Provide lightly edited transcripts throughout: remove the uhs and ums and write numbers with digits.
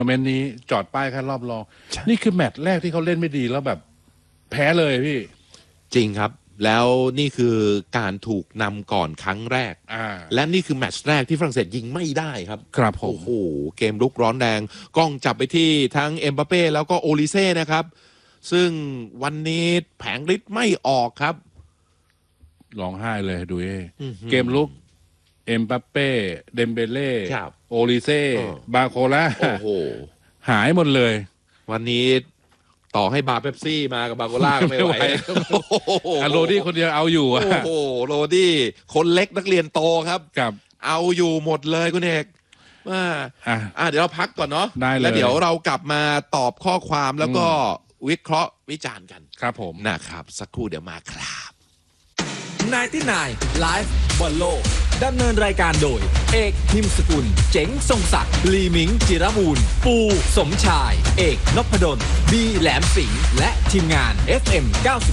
เมนต์นี้จอดป้ายแค่รอบรองนี่คือแมตช์แรกที่เขาเล่นไม่ดีแล้วแบบแพ้เลยพี่จริงครับแล้วนี่คือการถูกนำก่อนครั้งแรกและนี่คือแมตช์แรกที่ฝรั่งเศสยิงไม่ได้ครับครับผมโอ้โหเกมลุกร้อนแรงกล้องจับไปที่ทั้งเอ็มบัปเป้แล้วก็โอลิเซ่นะครับซึ่งวันนี้แผงฤทธิ์ไม่ออกครับร้องไห้เลยดูเกมลุกเอ็มบัปเป้เดมเบเล่โอลิเซ่บาโคล่าโอ้โหหายหมดเลยวันนี้ต่อให้บาเป๊ปซี่มากับบาโกล่าก็ไม่ไหวโรดี้คนเดียวเอาอยู่โอ้โหโรดี้คนเล็กนักเรียนโตครับกับเอาอยู่หมดเลยคุณเอกเดี๋ยวเราพักก่อนเนาะแล้วเดี๋ยวเรากลับมาตอบข้อความแล้วก็วิเคราะห์วิจารณ์กันครับผมนะครับสักครู่เดี๋ยวมาครับ 99 Live บอลโลกดำเนินรายการโดยเอกพิมพ์สกุลเจ๋งทรงศักดิ์ลีมิงจิรบูรณ์ปูสมชายเอกนพดลบีแหลมสิงห์และทีมงาน FM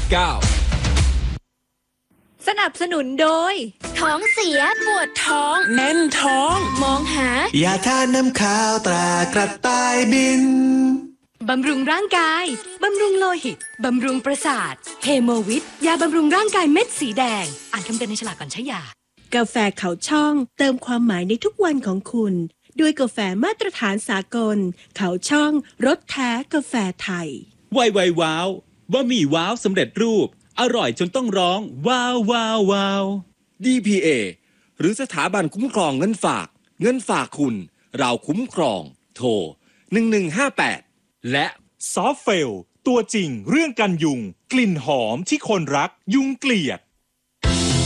99 สนับสนุนโดยท้องเสียปวดท้องแน่นท้องมองหายาทาน้ำข้าวตรากระต่ายบินบำรุงร่างกายบำรุงโลหิตบำรุงประสาทเฮโมวิตยาบำรุงร่างกายเม็ดสีแดงอ่านคำเตือนในฉลากก่อนใช้ยากาแฟเขาช่องเติมความหมายในทุกวันของคุณด้วยกาแฟมาตรฐานสากลเขาช่องรสแท้กาแฟไทยไวว้าวบะหมี่ว้าวสำเร็จรูปอร่อยจนต้องร้องว้าวว้าวว้าว DPA หรือสถาบันคุ้มครองเงินฝากคุณเราคุ้มครองโทร1158 และซอฟเฟลตัวจริงเรื่องกันยุงกลิ่นหอมที่คนรักยุงเกลียด